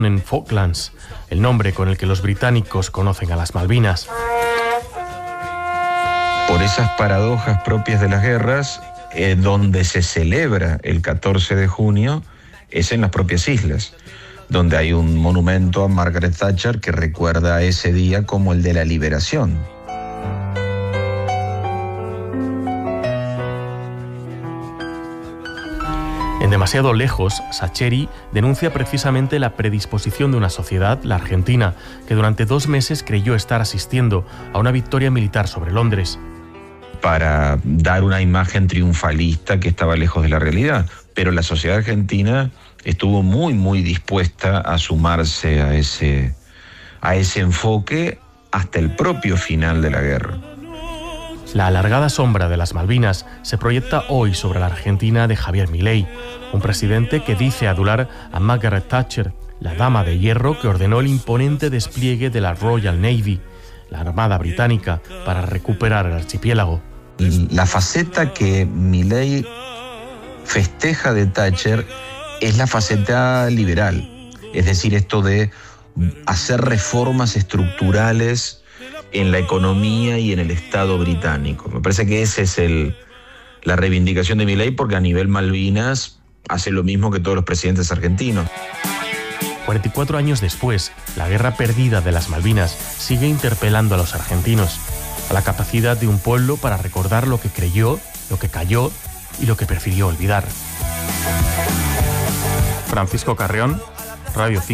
en Falklands, el nombre con el que los británicos conocen a las Malvinas. Por esas paradojas propias de las guerras, donde se celebra el 14 de junio es en las propias islas, donde hay un monumento a Margaret Thatcher que recuerda ese día como el de la liberación. En Demasiado Lejos, Sacheri denuncia precisamente la predisposición de una sociedad, la Argentina, que durante 2 meses creyó estar asistiendo a una victoria militar sobre Londres, para dar una imagen triunfalista que estaba lejos de la realidad. Pero la sociedad argentina estuvo muy dispuesta a sumarse a ese enfoque hasta el propio final de la guerra. La alargada sombra de las Malvinas se proyecta hoy sobre la Argentina de Javier Milei, un presidente que dice adular a Margaret Thatcher, la dama de hierro que ordenó el imponente despliegue de la Royal Navy, la Armada Británica, para recuperar el archipiélago. La faceta que Milei festeja de Thatcher es la faceta liberal, es decir, esto de hacer reformas estructurales en la economía y en el Estado británico. Me parece que esa es la reivindicación de Milei, porque a nivel Malvinas hace lo mismo que todos los presidentes argentinos. 44 años después, la guerra perdida de las Malvinas sigue interpelando a los argentinos, a la capacidad de un pueblo para recordar lo que creyó, lo que calló y lo que prefirió olvidar. Francisco Carrión, Radio 5.